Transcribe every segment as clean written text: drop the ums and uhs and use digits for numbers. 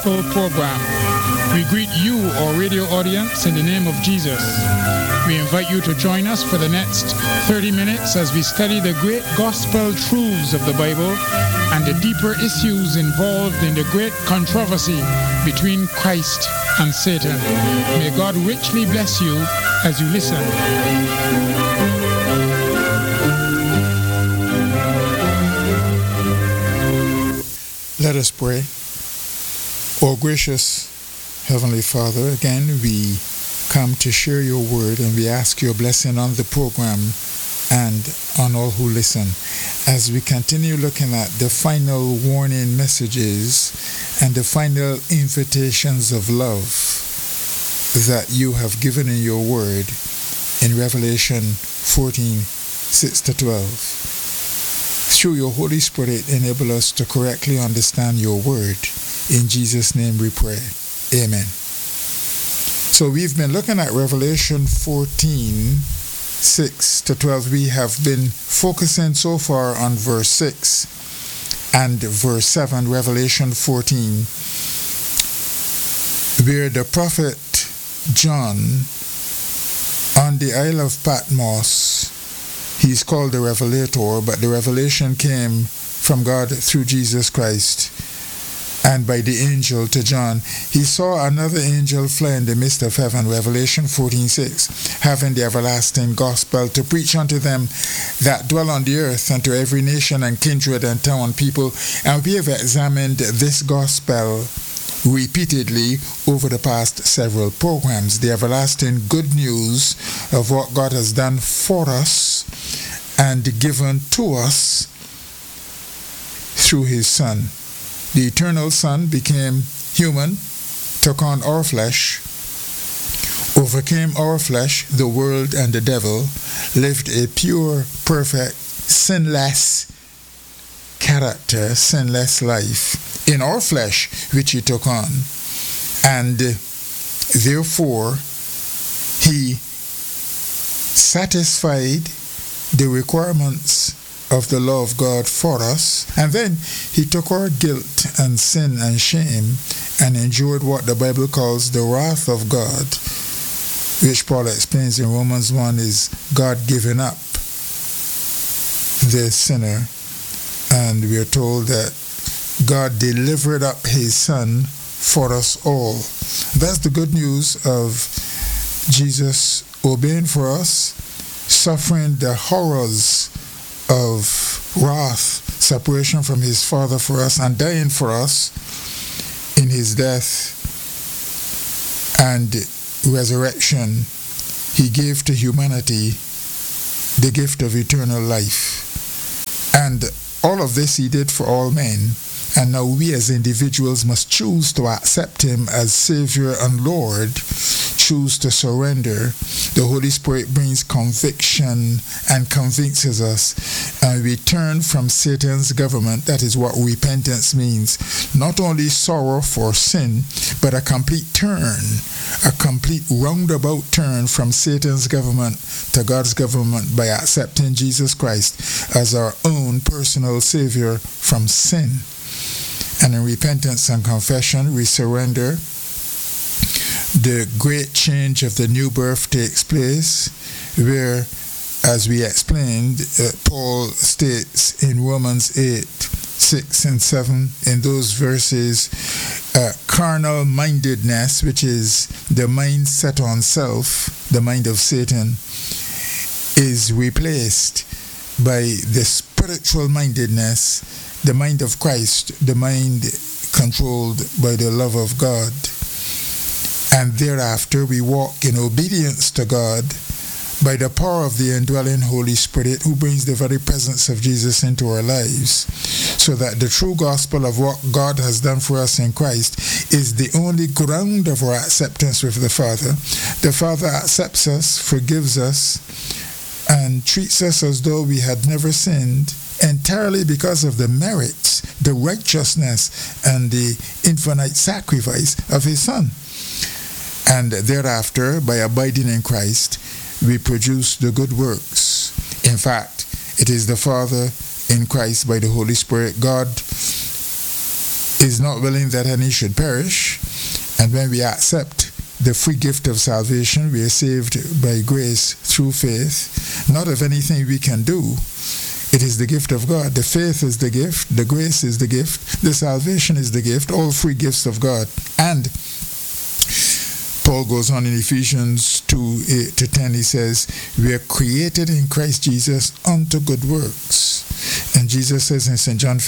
Program. We greet you, our radio audience, in the name of Jesus. We invite you to join us for the next 30 minutes as we study the great gospel truths of the Bible and the deeper issues involved in the great controversy between Christ and Satan. May God richly bless you as you listen. Let us pray. Oh, gracious Heavenly Father, again we come to share your word, and we ask your blessing on the program and on all who listen. As we continue looking at the final warning messages and the final invitations of love that you have given in your word in Revelation 14:6-12. Through your Holy Spirit, enable us to correctly understand your word. In Jesus' name we pray. Amen. So we've been looking at Revelation 14:6-12. We have been focusing so far on verse 6 and verse 7, Revelation 14, where the prophet John on the Isle of Patmos, he's called the Revelator, but the revelation came from God through Jesus Christ and by the angel to John. He saw another angel fly in the midst of heaven, Revelation 14:6, having the everlasting gospel to preach unto them that dwell on the earth, and to every nation and kindred and tongue and people. And we have examined this gospel repeatedly over the past several programs, the everlasting good news of what God has done for us and given to us through his Son. The eternal Son became human, took on our flesh, overcame our flesh, the world and the devil, lived a pure, perfect, sinless character, sinless life in our flesh, which he took on. And therefore, he satisfied the requirements of the law of God for us, and then he took our guilt and sin and shame and endured what the Bible calls the wrath of God, which Paul explains in Romans 1 is God giving up the sinner. And we are told that God delivered up his Son for us all. That's the good news of Jesus obeying for us, suffering the horrors of wrath, separation from his Father for us, and dying for us in his death and resurrection. He gave to humanity the gift of eternal life. And all of this he did for all men. And now we as individuals must choose to accept him as Savior and Lord, choose to surrender. The Holy Spirit brings conviction and convinces us, and we turn from Satan's government. That is what repentance means. Not only sorrow for sin, but a complete turn, a complete roundabout turn from Satan's government to God's government by accepting Jesus Christ as our own personal Savior from sin. And in repentance and confession, we surrender. The great change of the new birth takes place, where, as we explained, Paul states in Romans 8:6 and 7, in those verses, carnal mindedness, which is the mind set on self, the mind of Satan, is replaced by the spiritual mindedness, the mind of Christ, the mind controlled by the love of God. And thereafter we walk in obedience to God by the power of the indwelling Holy Spirit, who brings the very presence of Jesus into our lives, so that the true gospel of what God has done for us in Christ is the only ground of our acceptance with the Father. The Father accepts us, forgives us, and treats us as though we had never sinned, entirely because of the merits, the righteousness, and the infinite sacrifice of his Son. And thereafter, by abiding in Christ, we produce the good works. In fact, it is the Father in Christ by the Holy Spirit, God is not willing that any should perish. And when we accept the free gift of salvation, we are saved by grace through faith, not of anything we can do. It is the gift of God. The faith is the gift, the grace is the gift, the salvation is the gift, all free gifts of God. And Paul goes on in Ephesians 2:8-10, he says, we are created in Christ Jesus unto good works. And Jesus says in St. John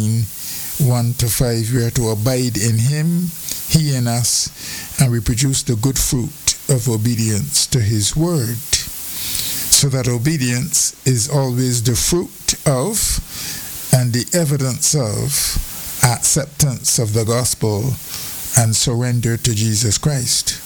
15:1-5, we are to abide in him, he in us, and we produce the good fruit of obedience to his word. So that obedience is always the fruit of and the evidence of acceptance of the gospel and surrender to Jesus Christ.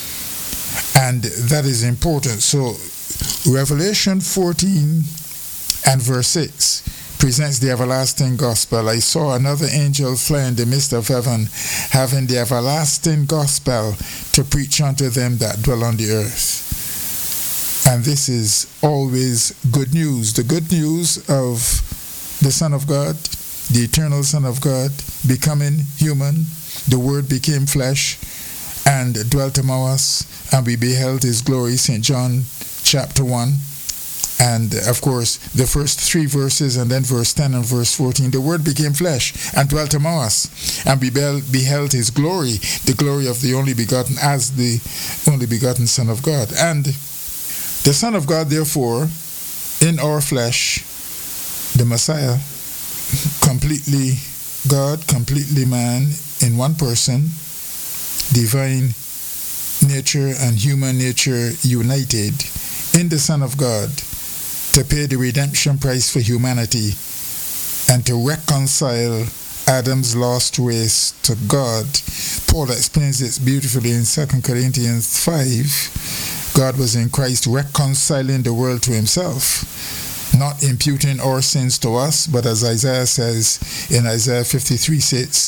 And that is important. So Revelation 14 and verse 6 presents the everlasting gospel. I saw another angel fly in the midst of heaven, having the everlasting gospel to preach unto them that dwell on the earth. And this is always good news. The good news of the Son of God, the eternal Son of God, becoming human. The Word became flesh and dwelt among us, and we beheld his glory, St. John chapter 1. And of course, the first 3 verses and then verse 10 and verse 14, the Word became flesh and dwelt among us, and we beheld his glory, the glory of the only begotten, as the only begotten Son of God. And the Son of God, therefore, in our flesh, the Messiah, completely God, completely man, in one person, divine nature and human nature united in the Son of God, to pay the redemption price for humanity and to reconcile Adam's lost race to God. Paul explains it beautifully in 2 Corinthians 5. God was in Christ reconciling the world to himself, not imputing our sins to us, but as Isaiah says in Isaiah 53:6,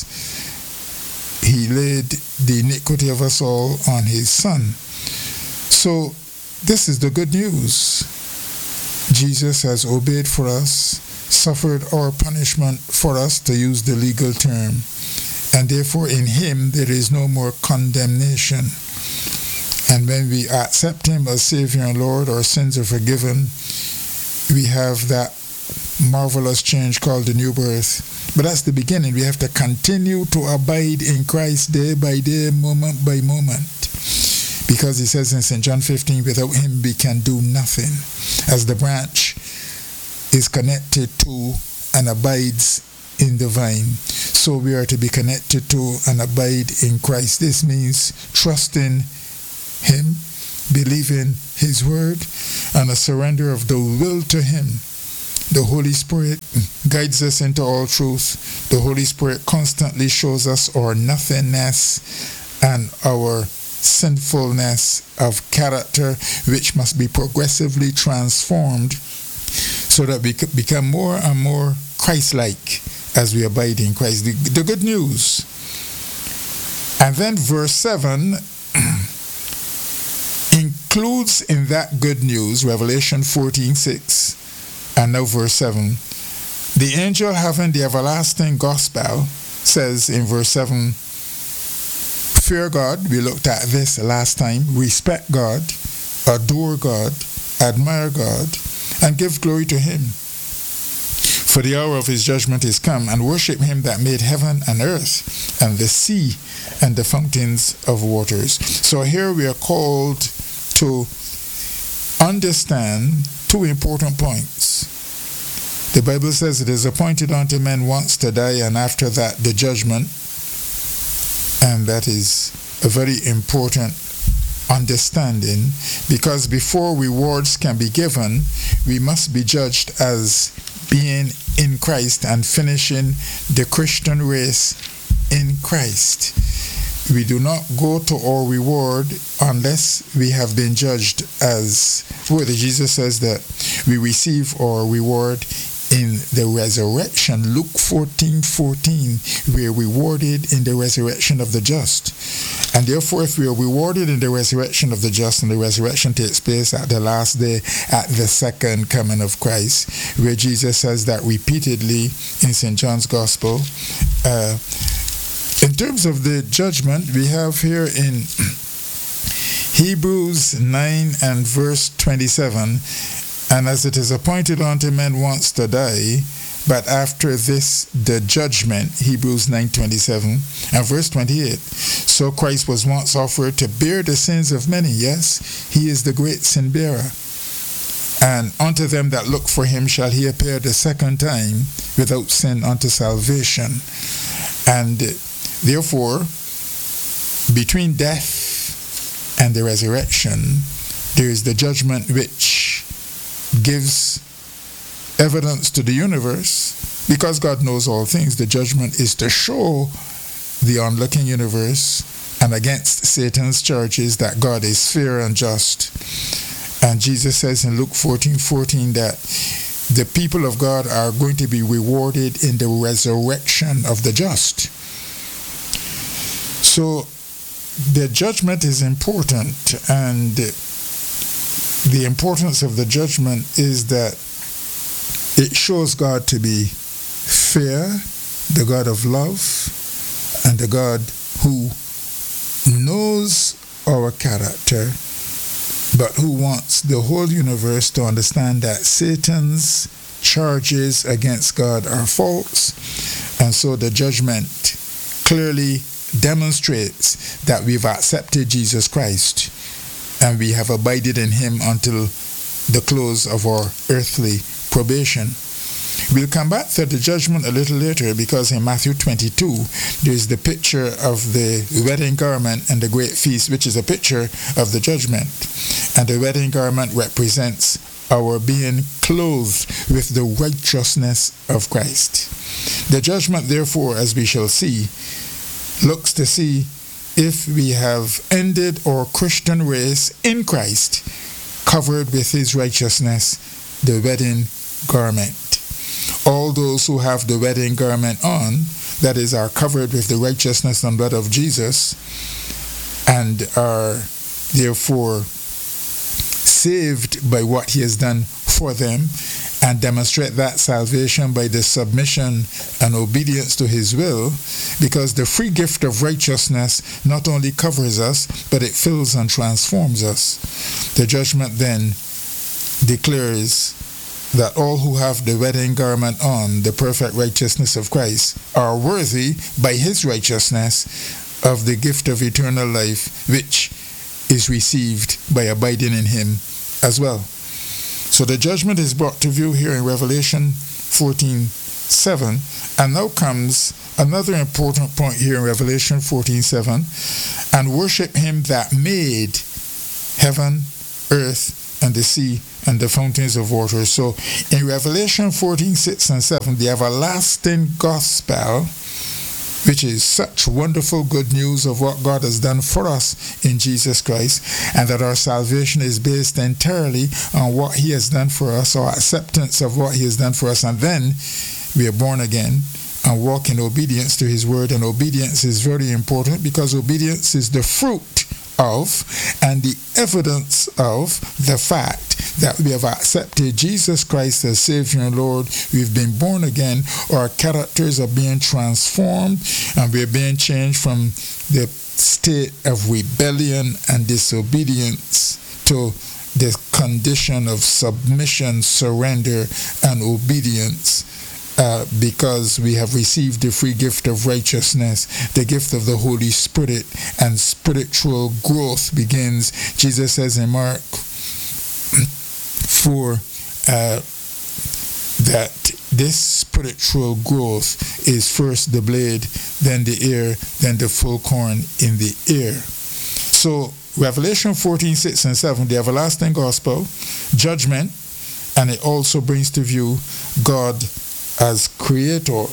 he laid the iniquity of us all on his Son. So this is the good news. Jesus has obeyed for us, suffered our punishment for us, to use the legal term, and therefore in him there is no more condemnation. And when we accept him as Savior and Lord, our sins are forgiven. We have that marvelous change called the new birth. But that's the beginning. We have to continue to abide in Christ day by day, moment by moment. Because he says in St. John 15, without him we can do nothing. As the branch is connected to and abides in the vine, so we are to be connected to and abide in Christ. This means trusting him, believing his word, and a surrender of the will to him. The Holy Spirit guides us into all truth. The Holy Spirit constantly shows us our nothingness and our sinfulness of character, which must be progressively transformed so that we become more and more Christ-like as we abide in Christ. The good news. And then verse 7 includes in that good news, Revelation 14:6, and now verse 7, the angel having the everlasting gospel says in verse 7, fear God, we looked at this last time, respect God, adore God, admire God, and give glory to him. For the hour of his judgment is come, and worship him that made heaven and earth, and the sea, and the fountains of waters. So here we are called to understand 2 important points. The Bible says it is appointed unto men once to die, and after that the judgment. And that is a very important understanding, because before rewards can be given, we must be judged as being in Christ and finishing the Christian race in Christ. We do not go to our reward unless we have been judged as worthy. Jesus says that we receive our reward in the resurrection. Luke 14:14, we are rewarded in the resurrection of the just. And therefore, if we are rewarded in the resurrection of the just, and the resurrection takes place at the last day, at the second coming of Christ, where Jesus says that repeatedly in St. John's Gospel, In terms of the judgment, we have here in Hebrews 9 and verse 27, and as it is appointed unto men once to die, but after this the judgment, Hebrews 9:27 and verse 28. So Christ was once offered to bear the sins of many. Yes, he is the great sin bearer. And unto them that look for him shall he appear the second time without sin unto salvation. And therefore, between death and the resurrection, there is the judgment which gives evidence to the universe. Because God knows all things, the judgment is to show the onlooking universe and against Satan's charges that God is fair and just. And Jesus says in Luke 14:14 that the people of God are going to be rewarded in the resurrection of the just. So the judgment is important, and the importance of the judgment is that it shows God to be fair, the God of love, and the God who knows our character, but who wants the whole universe to understand that Satan's charges against God are false. And so the judgment clearly demonstrates that we've accepted Jesus Christ and we have abided in him until the close of our earthly probation. We'll come back to the judgment a little later, because in Matthew 22 there's the picture of the wedding garment and the great feast, which is a picture of the judgment. And the wedding garment represents our being clothed with the righteousness of Christ. The judgment, therefore, as we shall see, looks to see if we have ended our Christian race in Christ, covered with his righteousness, the wedding garment. All those who have the wedding garment on, that is, are covered with the righteousness and blood of Jesus, and are therefore saved by what he has done for them, and demonstrate that salvation by the submission and obedience to his will, because the free gift of righteousness not only covers us, but it fills and transforms us. The judgment then declares that all who have the wedding garment on, the perfect righteousness of Christ, are worthy by his righteousness of the gift of eternal life, which is received by abiding in him as well. So the judgment is brought to view here in Revelation 14:7, and now comes another important point here in Revelation 14:7, and worship him that made heaven, earth, and the sea, and the fountains of water. So in Revelation 14:6 and 7, the everlasting gospel, which is such wonderful good news of what God has done for us in Jesus Christ, and that our salvation is based entirely on what he has done for us, our acceptance of what he has done for us, and then we are born again and walk in obedience to his word. And obedience is very important, because obedience is the fruit of and the evidence of the fact that we have accepted Jesus Christ as Savior and Lord. We've been born again. Our characters are being transformed, and we're being changed from the state of rebellion and disobedience to the condition of submission, surrender, and obedience. Because we have received the free gift of righteousness, the gift of the Holy Spirit, and spiritual growth begins. Jesus says in Mark 4 that this spiritual growth is first the blade, then the ear, then the full corn in the ear. So Revelation 14:6 and 7, the everlasting gospel, judgment, and it also brings to view God as creator.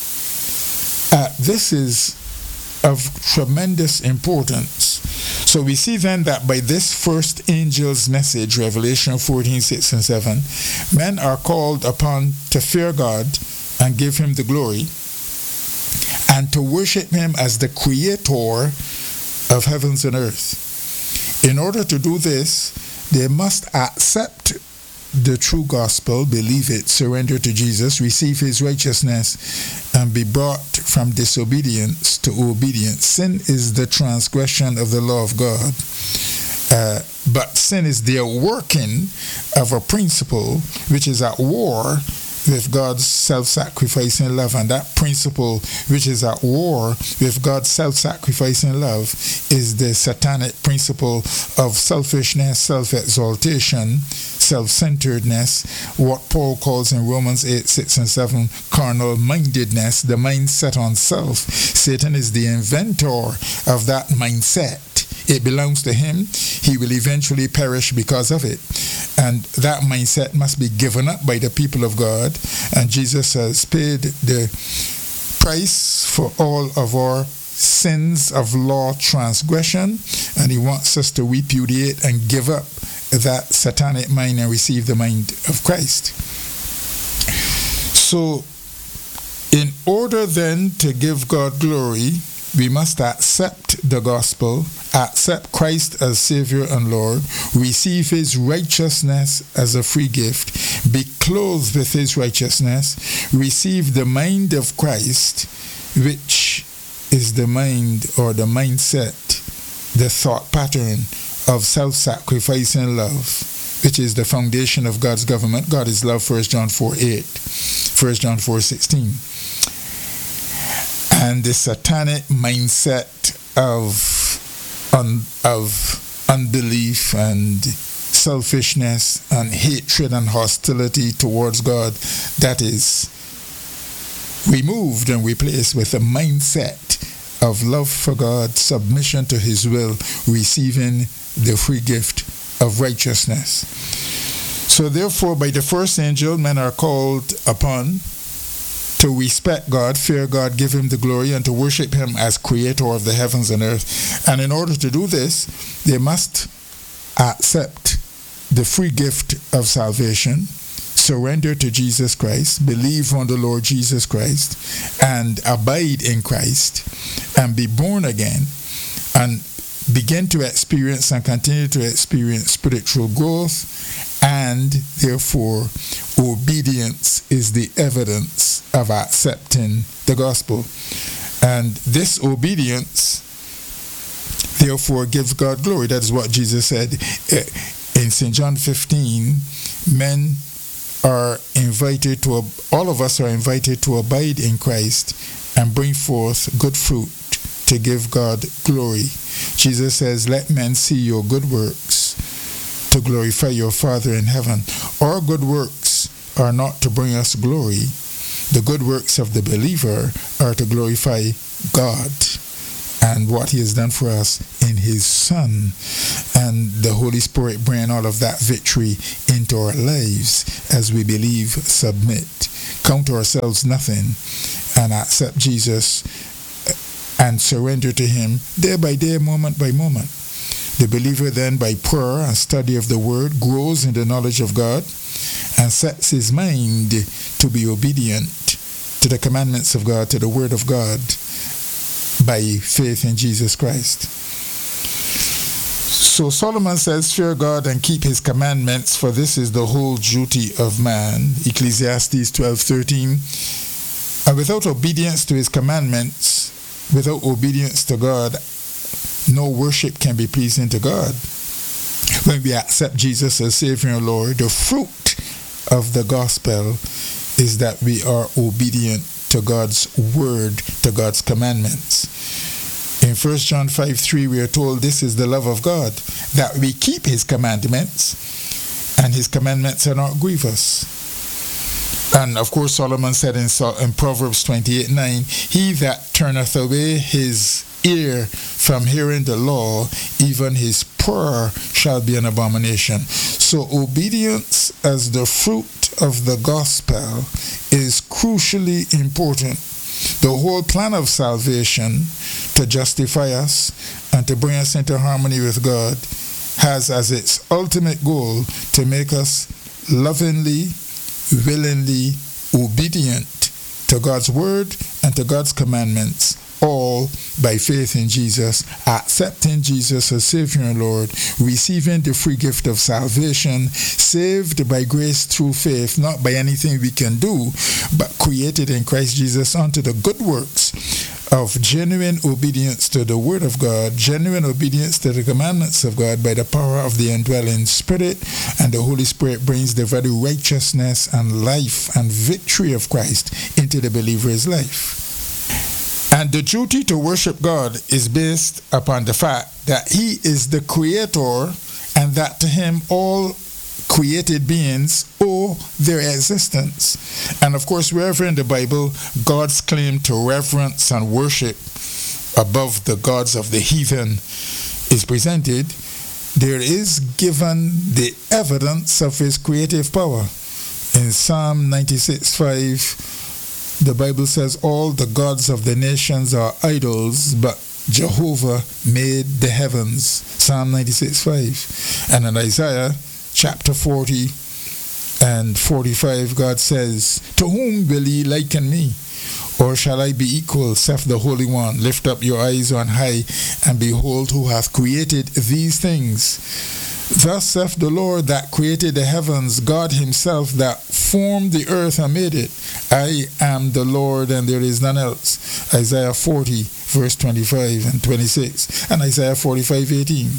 This is of tremendous importance. So we see then that by this first angel's message, Revelation 14:6 and 7, men are called upon to fear God and give him the glory, and to worship him as the creator of heavens and earth. In order to do this, they must accept the true gospel, believe it, surrender to Jesus, receive his righteousness, and be brought from disobedience to obedience. Sin is the transgression of the law of God. But sin is the working of a principle which is at war with God's self-sacrificing love. And that principle which is at war with God's self-sacrificing love is the satanic principle of selfishness, self-exaltation, self-centeredness, what Paul calls in Romans 8, 6 and 7, carnal-mindedness, the mindset on self. Satan is the inventor of that mindset. It belongs to him. He will eventually perish because of it. And that mindset must be given up by the people of God. And Jesus has paid the price for all of our sins of law transgression. And he wants us to repudiate and give up that satanic mind and receive the mind of Christ. So, in order then to give God glory, we must accept the gospel, accept Christ as Savior and Lord, receive his righteousness as a free gift, be clothed with his righteousness, receive the mind of Christ, which is the mind or the mindset, the thought pattern of self-sacrificing love, which is the foundation of God's government. God is love, 1 John 4:8, 1 John 4:16. And the satanic mindset of unbelief and selfishness and hatred and hostility towards God, that is removed and replaced with a mindset of love for God, submission to his will, receiving the free gift of righteousness. So therefore, by the first angel, men are called upon to respect God, fear God, give him the glory, and to worship him as creator of the heavens and earth. And in order to do this, they must accept the free gift of salvation, surrender to Jesus Christ, believe on the Lord Jesus Christ, and abide in Christ, and be born again, and begin to experience and continue to experience spiritual growth, and therefore obedience is the evidence of accepting the gospel. And this obedience therefore gives God glory. That is what Jesus said in St. John 15. Men are invited to, all of us are invited to abide in Christ and bring forth good fruit to give God glory. Jesus says, let men see your good works to glorify your Father in heaven. Our good works are not to bring us glory. The good works of the believer are to glorify God and what he has done for us in his Son. And the Holy Spirit bring all of that victory into our lives as we believe, submit, count ourselves nothing, and accept Jesus and surrender to him day by day, moment by moment. The believer then, by prayer and study of the Word, grows in the knowledge of God and sets his mind to be obedient to the commandments of God, to the Word of God, by faith in Jesus Christ. So Solomon says, fear God and keep his commandments, for this is the whole duty of man. Ecclesiastes 12:13. And without obedience to his commandments, without obedience to God, no worship can be pleasing to God. When we accept Jesus as Savior and Lord, the fruit of the gospel is that we are obedient to God's word, to God's commandments. In 1 John 5:3, we are told this is the love of God, that we keep his commandments, and his commandments are not grievous. And of course, Solomon said in Proverbs 28:9, he that turneth away his ear from hearing the law, even his prayer shall be an abomination. So obedience as the fruit of the gospel is crucially important. The whole plan of salvation, to justify us and to bring us into harmony with God, has as its ultimate goal to make us lovingly, willingly obedient to God's word and to God's commandments all by faith in Jesus, accepting Jesus as Savior and Lord, receiving the free gift of salvation, saved by grace through faith, not by anything we can do, but created in Christ Jesus unto the good works of genuine obedience to the Word of God, genuine obedience to the commandments of God by the power of the indwelling Spirit, and the Holy Spirit brings the very righteousness and life and victory of Christ into the believer's life. And the duty to worship God is based upon the fact that He is the Creator and that to Him all created beings owe their existence. And of course, wherever in the Bible God's claim to reverence and worship above the gods of the heathen is presented, there is given the evidence of His creative power. In Psalm 96:5, the Bible says, all the gods of the nations are idols, but Jehovah made the heavens. Psalm 96:5. And in Isaiah chapter 40 and 45, God says, to whom will ye liken me? Or shall I be equal, saith the Holy One? Lift up your eyes on high, and behold who hath created these things. Thus saith the Lord that created the heavens, God Himself that formed the earth and made it. I am the Lord, and there is none else. Isaiah 40, verse 25 and 26, and Isaiah 45:18.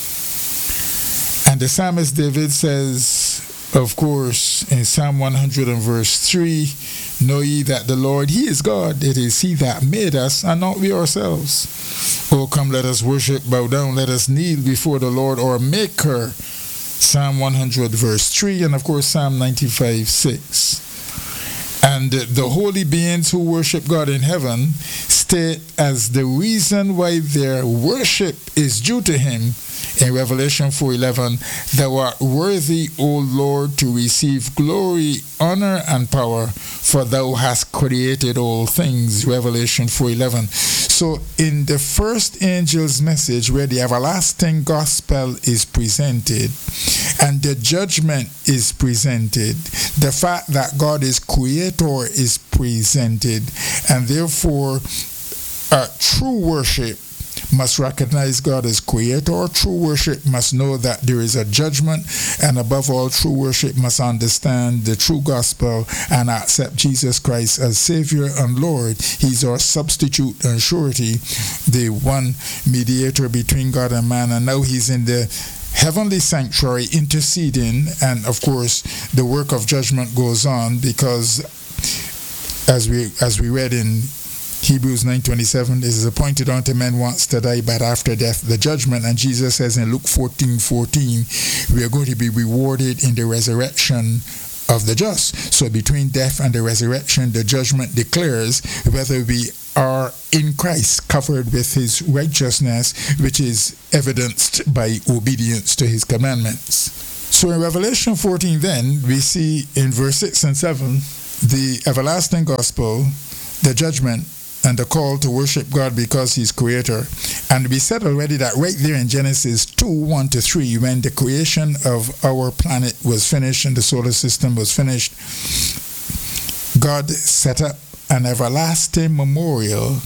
And the psalmist David says, of course, in Psalm 100 and verse 3, know ye that the Lord, He is God. It is He that made us, and not we ourselves. Oh, come, let us worship, bow down, let us kneel before the Lord, our Maker. Psalm 100 verse 3, and of course Psalm 95:6. And the holy beings who worship God in heaven state as the reason why their worship is due to Him in Revelation 4:11, thou art worthy, O Lord, to receive glory, honor, and power, for thou hast created all things. Revelation 4:11. So in the first angel's message, where the everlasting gospel is presented and the judgment is presented, the fact that God is creator is presented, and therefore true worship must recognize God as creator. True worship must know that there is a judgment, and above all, true worship must understand the true gospel and accept Jesus Christ as Savior and Lord. He's our substitute and surety, the one mediator between God and man, and now He's in the heavenly sanctuary interceding, and of course the work of judgment goes on, because as we read in Hebrews 9:27, it is appointed unto men once to die, but after death the judgment. And Jesus says in Luke 14:14, we are going to be rewarded in the resurrection of the just. So between death and the resurrection, the judgment declares whether we are in Christ, covered with His righteousness, which is evidenced by obedience to His commandments. So in Revelation 14 then, we see in verse 6 and 7, the everlasting gospel, the judgment, and the call to worship God because He's creator. And we said already that right there in Genesis 2:1-3, when the creation of our planet was finished and the solar system was finished, God set up an everlasting memorial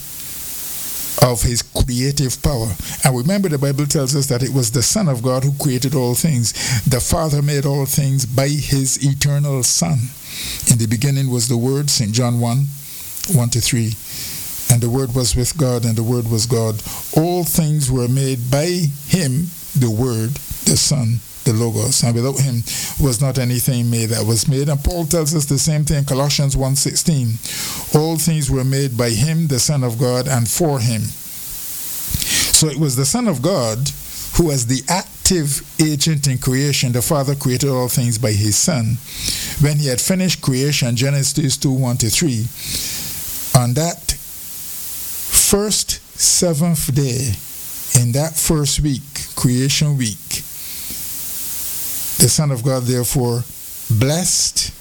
of His creative power. And remember, the Bible tells us that it was the Son of God who created all things. The Father made all things by His eternal Son. In the beginning was the Word, St. John 1:1-3. And the Word was with God, and the Word was God. All things were made by Him, the Word, the Son, the Logos. And without Him was not anything made that was made. And Paul tells us the same thing in Colossians 1:16. All things were made by Him, the Son of God, and for Him. So it was the Son of God who, as the active agent in creation, the Father created all things by His Son. When He had finished creation, Genesis 2:1-3, on that first seventh day, in that first week, creation week, the Son of God therefore blessed,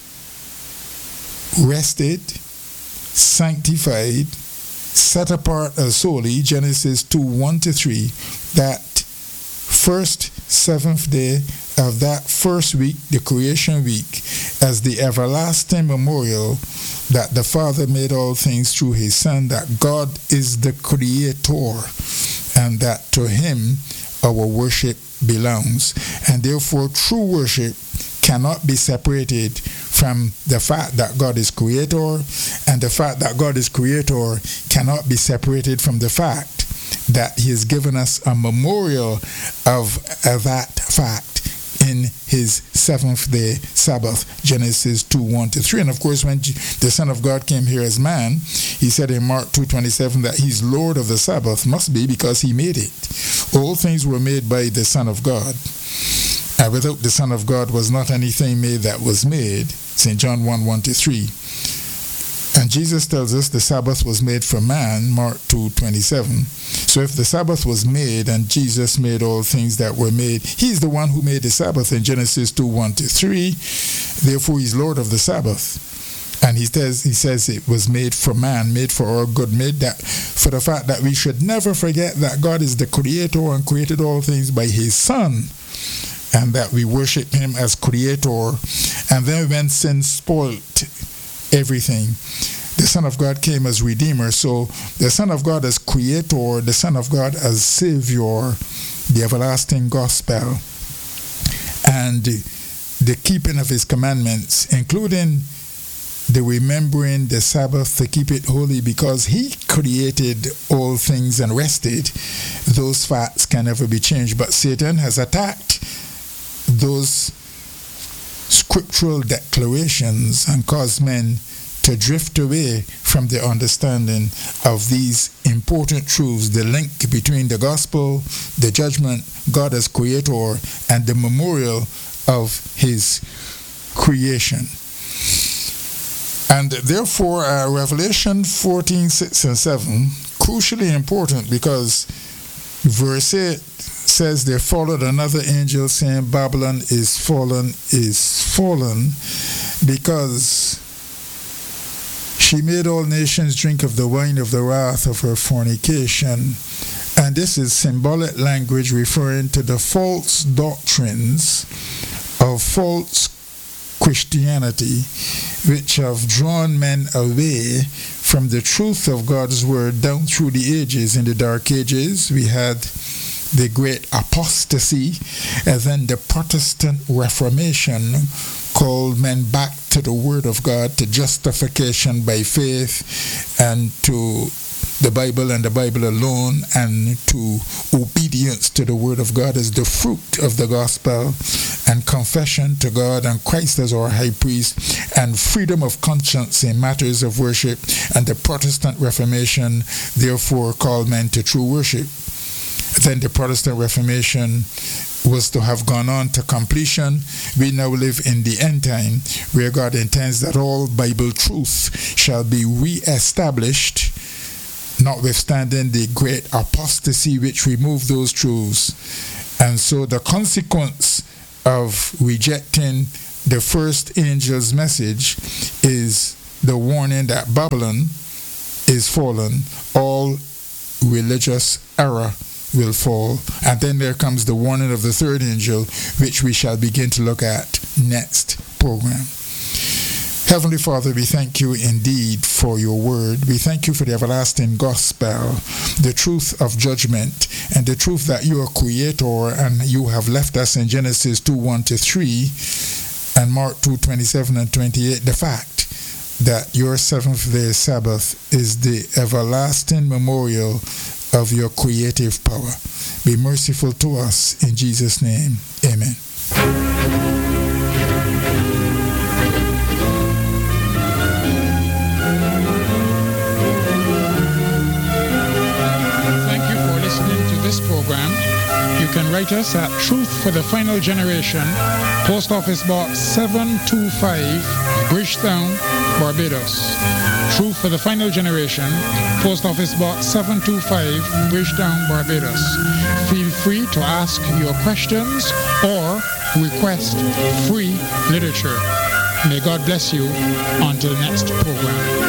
rested, sanctified, set apart as holy, Genesis 2:1-3, that first seventh day of that first week, the creation week, as the everlasting memorial that the Father made all things through his Son, that God is the creator, and that to him our worship belongs. And therefore true worship cannot be separated from the fact that God is creator, and the fact that God is creator cannot be separated from the fact that he has given us a memorial of that fact in his seventh day Sabbath, Genesis 2:1-3. And of course, when the Son of God came here as man, he said in Mark 2:27 that he's Lord of the Sabbath. Must be because he made it. All things were made by the Son of God. And without the Son of God was not anything made that was made. St. John 1:1-3. And Jesus tells us the Sabbath was made for man, Mark 2:27. So if the Sabbath was made and Jesus made all things that were made, he's the one who made the Sabbath in Genesis 2:1-3. Therefore, he's Lord of the Sabbath. And he says it was made for man, made for our good, made that for the fact that we should never forget that God is the creator and created all things by his Son, and that we worship him as creator. And then when sin spoilt everything, the Son of God came as Redeemer. So the Son of God as creator, the Son of God as Savior, the everlasting gospel, and the keeping of his commandments, including the remembering the Sabbath to keep it holy because he created all things and rested. Those facts can never be changed. But Satan has attacked those scriptural declarations and caused men to drift away from the understanding of these important truths, the link between the gospel, the judgment, God as creator, and the memorial of his creation. And therefore, Revelation 14:6-7, crucially important, because verse 8 says there followed another angel saying, Babylon is fallen, because she made all nations drink of the wine of the wrath of her fornication. And this is symbolic language referring to the false doctrines of false Christianity, which have drawn men away from the truth of God's word down through the ages. In the Dark Ages, we had the great apostasy, and then the Protestant Reformation called men back to the word of God, to justification by faith, and to the Bible and the Bible alone, and to obedience to the word of God as the fruit of the gospel, and confession to God and Christ as our high priest, and freedom of conscience in matters of worship. And the Protestant Reformation therefore called men to true worship. Then the Protestant Reformation was to have gone on to completion. We now live in the end time, where God intends that all Bible truth shall be re-established, notwithstanding the great apostasy which removed those truths. And so the consequence of rejecting the first angel's message is the warning that Babylon is fallen. All religious error will fall. And then there comes the warning of the third angel, which we shall begin to look at next program. Heavenly Father, we thank you indeed for your word. We thank you for the everlasting gospel, the truth of judgment, and the truth that you are creator, and you have left us in Genesis 2:1-3 and Mark 2:27-28, the fact that your seventh day Sabbath is the everlasting memorial of your creative power. Be merciful to us in Jesus' name. Amen. Thank you for listening to this program. You can write us at Truth for the Final Generation, Post Office Box 725, Bridgetown, Barbados. Truth for the Final Generation, Post Office Box 725, Bridgetown, Barbados. Feel free to ask your questions or request free literature. May God bless you until next program.